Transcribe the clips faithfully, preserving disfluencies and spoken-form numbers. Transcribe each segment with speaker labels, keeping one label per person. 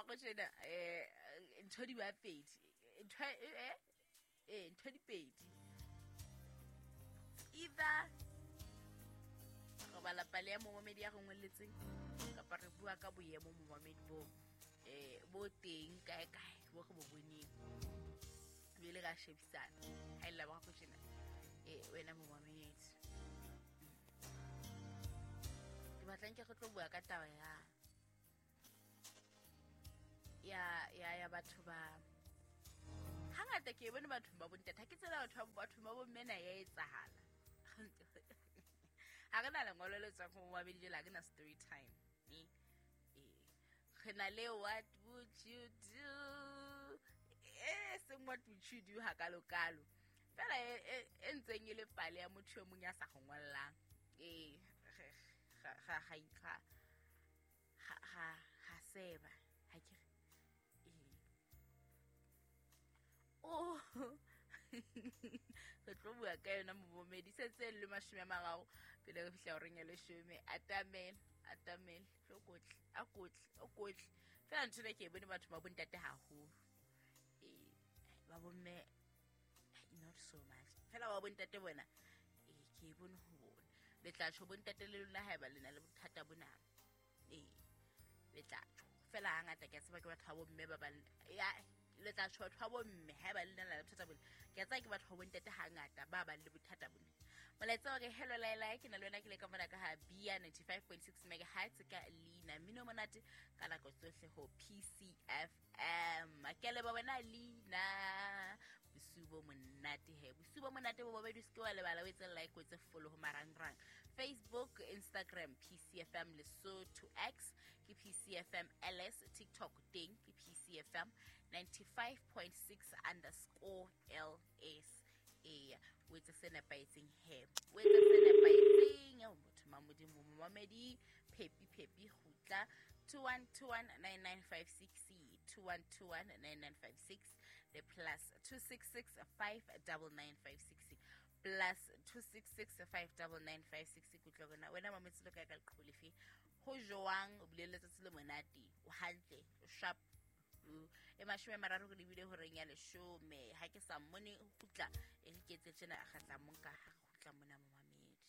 Speaker 1: go tsena eh ntho di ba pedi ntho eh eh ntho di pedi either go bala pale ya momamedi ya go ngweletseng ka re bua ka boemo momamedi bo eh bo teng kae kae bo go bo boneng bile ga shebisana ha ila ba go tsena eh wena momamedi di batlang ke go tlo bua ka taba ya ya ya ya batho ba hangata ke bone batho ba bontata ke tsela batho ba batho ba bommena ya etsahala ha re na le ngolo le tswa go ba bedi la ke na story time ni eh khena le what would you do eh se what would you do ha kalo kalo fela e ntseng ile pale ya motho mong ya sa go ngwalla eh ga ga ga ha ha seba ha ke oh re tlo bua ka yona momedi setse le mashome a mararo pele re fihla o reng le shome atamel atamel tlokotli akotli okotli fela ntse ke bone batho ba bontate haholo eh ba bomme not so much fela ba bontate bona eh ke bone ho bona le tla tsho bontate le lona ha ba lena le bothata bona eh le tla tsho fela hangata ke tseba ke batho ba bomme ba ba ya le tla tsho batho ba bomme ha ba lena le bothata bona ke tsaya ke batho ba bontate hangata ba ba le bothata bona molaetsa wa re hello laila ke na le wena ke le ka mona ka ha bia ninety-five point six megahertz ka Lina mino monate ka la go tsohle ho P C F M akele ba bona Lina busubo monate he busubo monate bo ba diske wa le bala we tse like we tse follow ho marangrang Facebook Instagram P C F M Lesotho X ke P C F M L S TikTok ding ke P C F M ninety-five point six underscore L S eh with the senapating he with the senapating o motho mamodi momamedi pepi pepi hutla two one two one nine nine five six two one two one nine nine five six the plus two six six five nine nine five six plus two six six five nine nine five six kutlo gona wena mametsi lo ka ka qholifi ho joang o bulele tsa le monate o hantle o sharp e mashome mararo go lebile ho reng ya leshome ha ke sa mmone o kutla e iketse tsena a gatla monka ha kutla mona momamedi.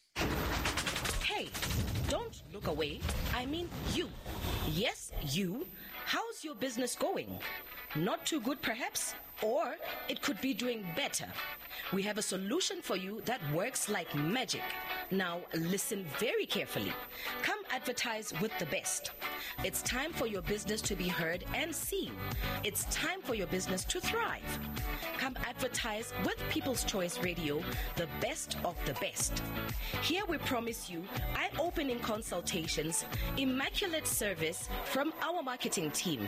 Speaker 2: Hey, don't look away. I mean you. Yes, you. How's your business going? Not too good perhaps? Or it could be doing better. We have a solution for you that works like magic. Now listen very carefully. Come advertise with the best. It's time for your business to be heard and seen. It's time for your business to thrive. Come advertise with People's Choice Radio, the best of the best. Here we promise you eye-opening consultations, immaculate service from our marketing team.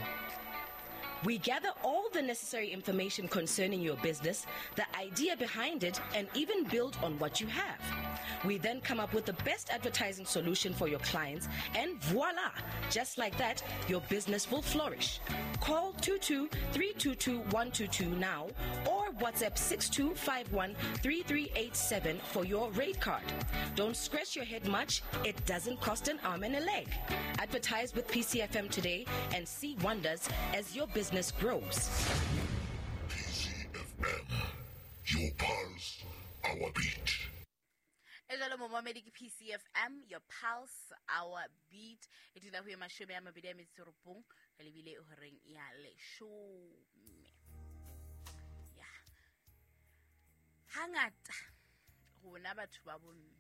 Speaker 2: We gather all the necessary information concerning your business, the idea behind it, and even build on what you have. We then come up with the best advertising solution for your clients, and voila! Just like that, your business will flourish. Call two two three two two one two two now or WhatsApp six two five one three three eight seven for your rate card. Don't scratch your head much. It doesn't cost an arm and a leg. Advertise with P C F M today and see wonders as your business grows.
Speaker 3: P C F M, your pulse, our beat.
Speaker 1: Ejalo momamedi ke P C F M, your pulse, our beat. Etila ho mashome ya mabedi ya metsoropong ka lebile o reng ya leshome. Ya. Hangata rona batho ba bomme.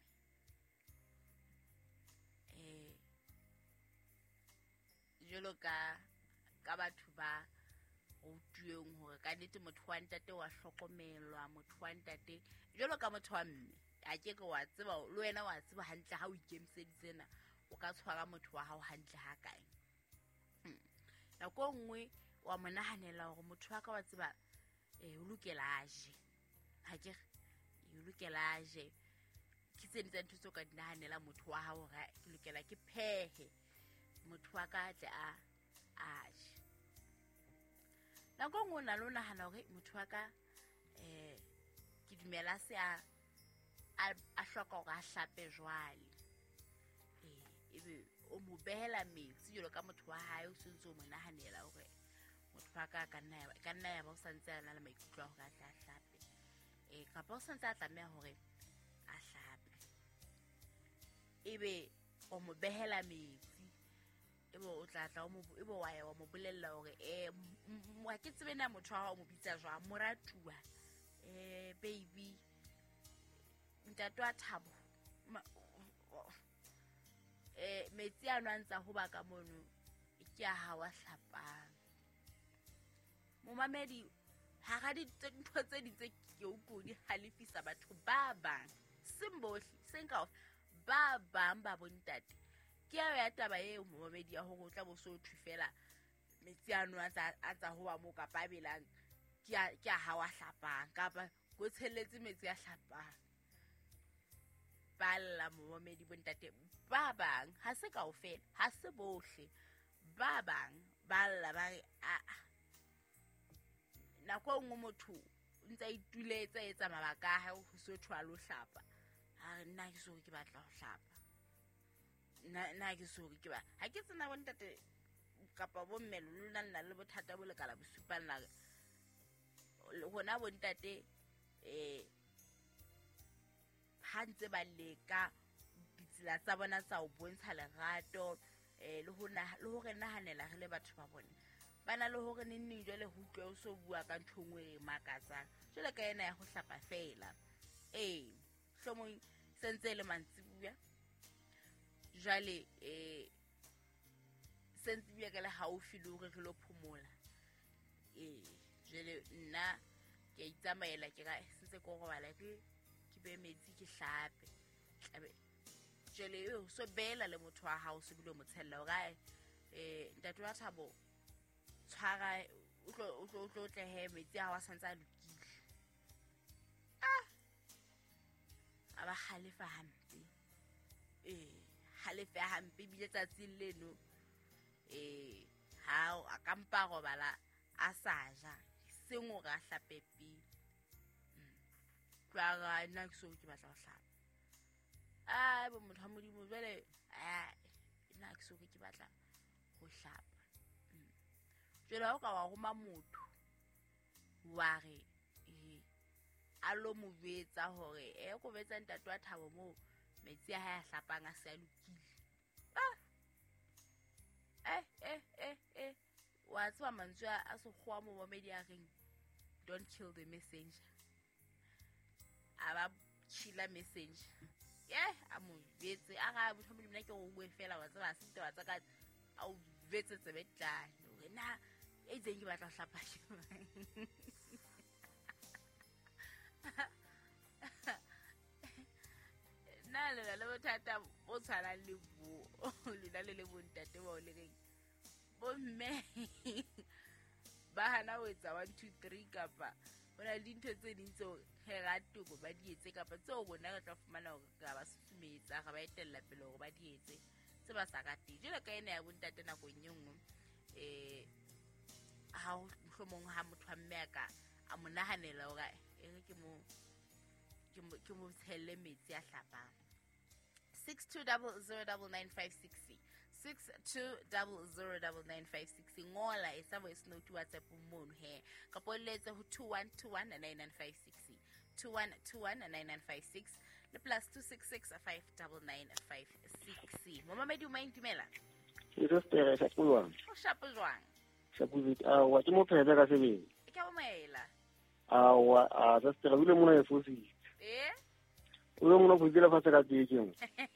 Speaker 1: Eh jelo ka ka batho ba o tueng hore ka nnete motho wa ntate wa hlokomelwa motho wa ntate jelo ka motho wa mme a ke go wa tseba le wena wa tseba hantle ha o ikemseditsena o ka tshwara motho wa hao hantle ha kae na go ngwe wa monahanela gore motho wa ka wa tseba eh o lokela aje ha ke o lokela aje ke tsentse ntse ka dinahanela motho wa hao ga ke lokela ke phehe motho wa ka tle a aje na go ngwe na lona hana gore motho wa ka eh ke dumela se a a hloka go a hlape jwale eh ebe o mo behela metsi jalo ka motho wa hae o sentse o monahanela gore motho ba ka ka nna ya ka nna ya ba o santse a na le maikutlo a hore a tla hlape eh kapa o santse a tlameha hore a hlape ebe o mo behela metsi ebe o tla tla o mo ebe wa ya wa mo bolella hore eh wa ke tsebe na motho wa o mo bitsa jwang moratuwa eh baby ntate wa Thabo eh metsi a nwantsa ho ba ka mono ke a ha wa hlapang momamedi ha ga di ntho tse di tse ke utlwe di halefisa batho ba bang simbohle senka ba bang ba bontate ke ya taba e momamedi ya ho tla bo so thufela metsi a nwantsa a tsa ho ba mo ka pabelang ke a ke a ha wa hlapang kapa go tshelletse metsi a hlapang balla momamedi bontate ba bang ha se kaofela ha se bohle ba bang balla ba a na kwa ngwe motho ntse ituletsa etsa mabaka a ha ho so thwa lo hlapa ha nna ke so ke batla ho hlapa na na ke so ke ba ha ke tsena bontate kapa bo mmelo lona nna le bothata bo le kala bosupana hona bontate eh hantse ba leka ditsela tsa bona tsa o bontsha lerato eh le hona le hore nahanela re le batho ba bona bana le hore nne jwale ho utlwe o so bua ka nthongwe e makatsa jwale ka yena ya ho hlapa fela eh hlomong sentse le mantsibuya jwale eh sentse bua ka le haufi le hore re lo phomola eh jwale nna ke itsamaela ke ga sentse go go bala ke be metsi ke hlape tlabe jele o so bela le motho wa hao se bile mo tshella o gae eh ntate wa Thabo tshwara o tlo o tlo o tlo tle metsi a wa santsa lokile ah aba khalifa hampe eh khalifa hampe bile tsatsi leno eh ha a kampa go bala a saja sengo ga hlapepi ga nna ke so ke batla ho hlapa a bo motho mo di mo jwale a nna ke so ke batla ho hlapa jwale ha o ka wa goma motho wa re eh a lo mo betsa hore e go betsa ntate wa Thabo mo metsi a ha hlapang a se a lokile ah eh eh eh eh wa tswa mantswe a se gwa mo momedi a reng don't kill the messenger aba chila message yeah amu vetse aga botho mo nna ke go bue fela wa tsaba se twa tsa ka a o vetse tse betla wena e tseng ke batla hlapa na le le bothata bo tshwana le bo le na le le bontate ba o le reng bo mme ba hana o etsa one two three kapa bona dintho tse dintso he ratto go ba di etse kapa tse o bona re tla fumana hore ka ba sumetsa ga ba etella pele hore ba di etse tse ba sa rate jela ka ena ya bontate na go nyengwe eh ha o hlomong ha motho a mmeka a monahanela hore e ke mo ke mo ke mo tshelle metsi a hlapang six two zero zero nine five six six two zero zero nine five six ngola e sa voice note WhatsApp mo he ka poletse ho two one two one nine nine five six two one two one nine nine five six le plus two six six five nine nine five six mama medi o maintimela
Speaker 4: Iro stere sa pulwa
Speaker 1: o shapo jwang
Speaker 4: sa buvit a wa ke mo pheza ka sebe
Speaker 1: e ka bomaela
Speaker 4: a wa a sa stere bile mona e fosi
Speaker 1: eh
Speaker 4: o le mona buzela fa tsaka tsheng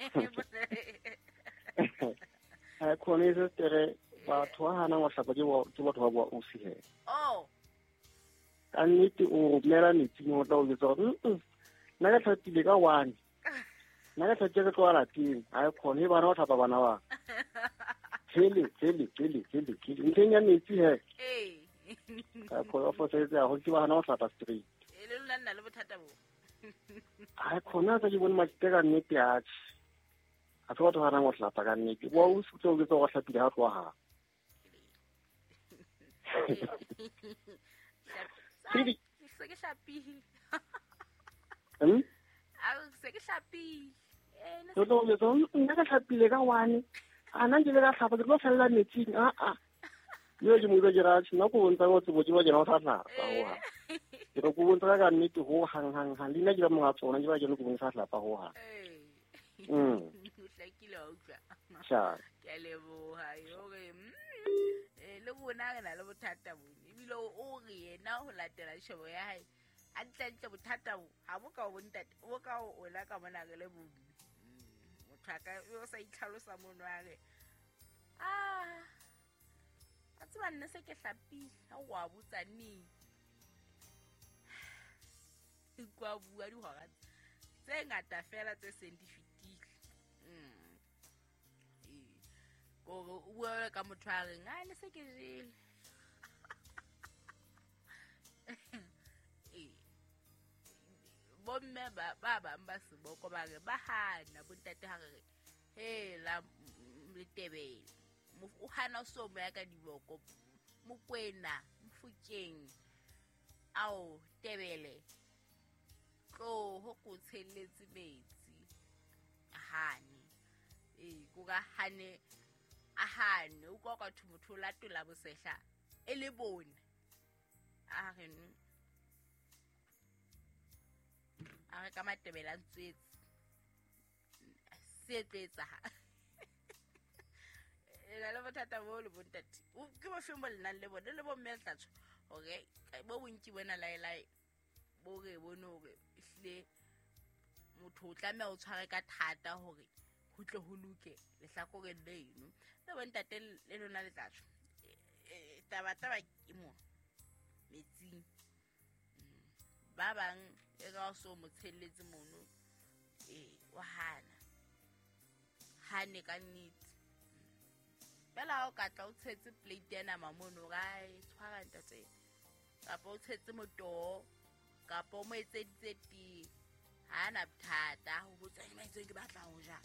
Speaker 4: a khone se stere ba thwana wa hlapa ke wa ke batho ba bua o sihe
Speaker 1: oh
Speaker 4: ka nnete o romela metsi mo tla o letsa mm nna ka tlhatile ka one nna ka tlhatile ka tswala teng a khone ba ra tlhapa bana ba tshele tshele tshele tshele ke ntenya metsi he
Speaker 1: eh
Speaker 4: ka khona fa se tsa go ke ba hana o tlhapa straight
Speaker 1: e le lona nna le bothata bo
Speaker 4: a khona tsa ke bone matse ka nnete a a tlo batho hana go tlhapa ka nnete wa o se tlo go tlhapile ha tloa ha
Speaker 1: Sidi, se ke hlapile.
Speaker 4: Hm?
Speaker 1: A se ke hlapile. Eh,
Speaker 4: no no no nna ka hlapile ka one. Ana ke le ka hlapa ke tlo fella metsing a a. yo ke mo ile ke ra tshina go ntse go tsebo tsebo jena o tla tla pa ho ha ke go go ntse ka nnete go hang hang hang lina ke ba mo ga tsona ke ba ke le go ntse tla pa ho ha mm
Speaker 1: uhlakile utlwa
Speaker 4: sha
Speaker 1: ke a leboha yore eh le bona ke na le bothata bo ebile o re yena ho latela shebo ya hae a ntlantle bothata bo ha bo ka o bontate o ka o la ka mona re le bo mothaka o sa itlhalosa monware ah a tseba nne se ke hlapile ha wa botsa ni ikwa bua di hora tse ngata fela tse seng di fitile mm eh go o bua ka motho a re nga ne se ke jele eh bomme ba ba ba ba se boko ba re ba hana bontate ha re he la letebele mo hana so mo ya ka diboko mo kwena mfukeng ao tebele go ho go tshelletse metsi hane eh go ga hane a hane o kwa ka thumotho la tola bosehla e le bona a re a re ka matebela ntswetse se tsetsa ela le bothata bo le bontate o ke bo femo le nang le bona le bo mmetlatso okay bo bontsi bona la ela bo re bono re ihle motho o tlamela o tshware ka thata hore ho tle ho luke le hlakore leno le bontate le lona le tlatso e taba taba ke mo metsing ba bang e ga so mo tshelletse mono eh wa hana hane ka nnete bela o ka tla o tshetse plate ya nama mono ga e tshwara ntate kapo o tshetse moto kapo mo etseditse ti hana bothata ho botsa ke maitse ke batla ho ja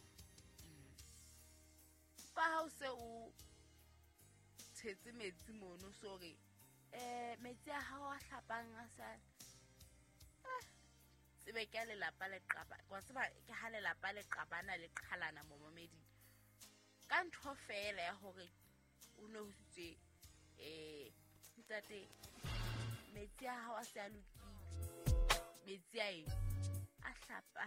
Speaker 1: pa ha o se o tshetse metsi mono sore eh metsi a ha wa hlapang a sa tsebe ke le lapa le qaba kwa tseba ke ha le lapa le qabana le qhalana mo momedi ka ntho fela ya hore o no tse eh ntate metsi a ha wa se a lokile metsi a e a hlapa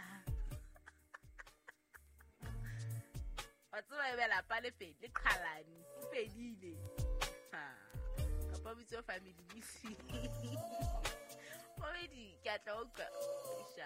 Speaker 1: wa tseba e be lapa le fe le qhalane e fedile ha kapa bitso family isi momedi ke a tla o ka